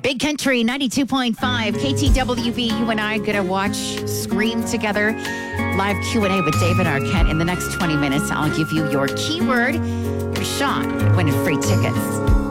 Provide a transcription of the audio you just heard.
Big Country 92.5 KTWV. You and I are going to watch Scream together. Live Q&A with David Arquette. In the next 20 minutes, I'll give you your keyword, your shot at winning free tickets.